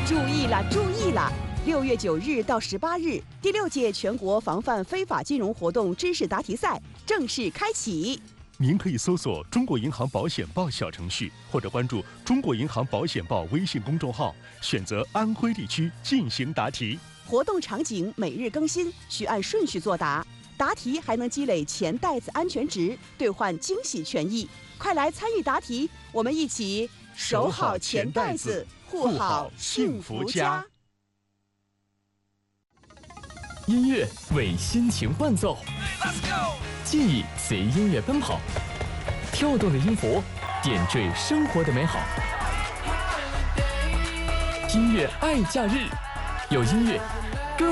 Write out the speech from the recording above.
注意了，注意了！6月9日到18日，第6届全国防范非法金融活动知识答题赛正式开启。 您可以搜索中国银行保险报小程序，或者关注中国银行保险报微信公众号，选择安徽地区进行答题。 活动场景每日更新，需按顺序作答。答题还能积累钱袋子安全值，兑换惊喜权益。快来参与答题，我们一起守好钱袋子，护好幸福家。 音乐为心情伴奏，记忆随音乐奔跑，跳动的音符点缀生活的美好。音乐爱假日，有音乐